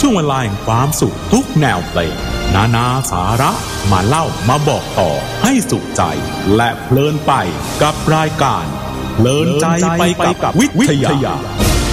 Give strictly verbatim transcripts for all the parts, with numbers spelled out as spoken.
ช่วงเวลาแห่งความสุขทุกแนวเพลงนานาสาระมาเล่ามาบอกต่อให้สุขใจและเพลินไปกับรายการเพลินใจไปกับวิทยา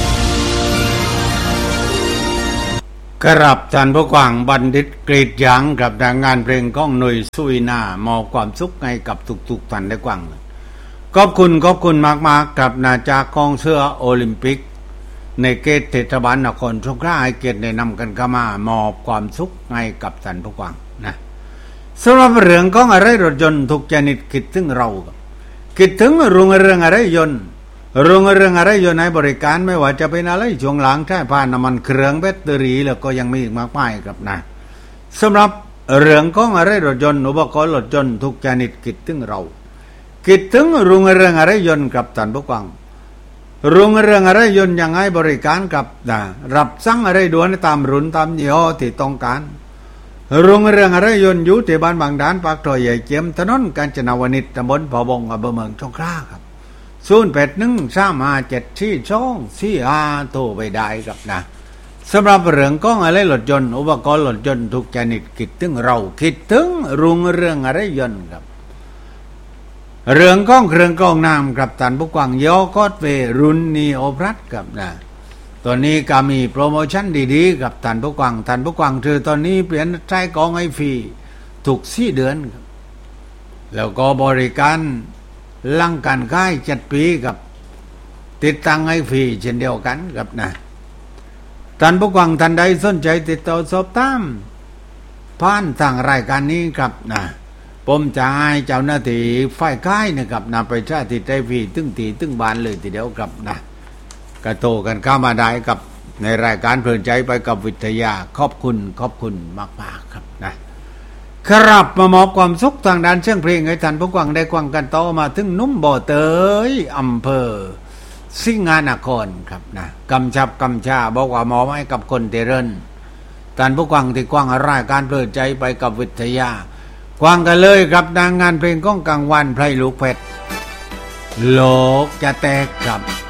กรับท่านผู้ฟังบัณฑิตกรีดยางกับงานเพลงก้องหน่วยสุยนามอบความสุขให้กับทุกๆท่านได้ฟังขอบคุณขอบคุณมากๆกับนาจากกองเสื้อโอลิมปิกในเขตเทศบาลนครสงขลาให้เกียรติแนะนำกันเข้ามามอบความสุขให้กับท่านผู้ฟังนะสำหรับเรื่องของอะไรรถยนต์ทุกชนิดคิดถึงเราคิดถึงโรงเรื่องอะไรยนต์โรงเรื่องอะไรยนต์ให้บริการไม่ว่าจะเป็นอะไรช่วงหลังใช้ผ่านน้ำมันเครื่องแบตเตอรี่แล้วก็ยังมีอีกมากมายครับนะสำหรับเรื่องของอะไรรถยนต์อุปกรณ์รถยนต์ทุกชนิดคิดถึงเราคิดถึงโรงเรื่องอะไรยนต์กับท่านผู้ฟังโรงเรื่องอะไรยนต์ยังให้บริการกับนะรับสั่งอะไรด่วนตามรุ่นตามยี่ห้อที่ต้องการโรงเรื่องอะไรยนต์อยู่ที่บ้านบางด่านปากซอยใหญ่เจียมถนนกาญจนาวนิชตำบลผบงอำเภอเมืองสงขลาครับศูนย์ แปด หนึ่ง สาม ห้า เจ็ด สี่ สอง สี่ ห้าโทรไปได้ครับนะสำหรับเรื่องของอะไรรถยนต์อุปกรณ์รถยนต์ทุกชนิดคิดถึงเราคิดถึงโรงเรื่องอะไรยนต์ครับเรื่องของเครื่องกรองน้ำกับท่านผู้ฟังยอคอสเวรุ่นนีโอพลัสครับนะตอนนี้ก็มีโปรโมชั่นดีๆกับท่านผู้ฟังท่านผู้ฟังคือตอนนี้เปลี่ยนใช้กรองให้ฟรีทุกสี่เดือนครับแล้วก็บริการหลังการขายเจ็ดปีกับติดตั้งให้ฟรีเช่นเดียวกันครับนะท่านผู้ฟังท่านใดสนใจติดต่อสอบถามผ่านทางรายการนี้ครับนะผมจะให้เจ้าหน้าที่ฝ่ายค่ายนะครับนำไปใช้ติดได้ฟรีตึ้งตีตึ้งบานเลยทีเดียวครับนะกระโตกันเข้ามาได้กับในรายการเพลินใจไปกับวิทยาขอบคุณขอบคุณมากๆครับนะครับมามอบความสุขทางด้านเสียงเพลงให้ท่านผู้ฟังได้ฟังกันต่อมาถึงนุ่มบ่อเตยอำเภอสิงหนครครับนะกำชับกำชาบอกว่ามอบให้กับคนเตริญท่านผู้ฟังที่ฟังรายการเพลินใจไปกับวิทยาฟังกันเลยครับนางงานเพลงก้องกลางวันไพรลูกเพชรโลกจะแตกครับ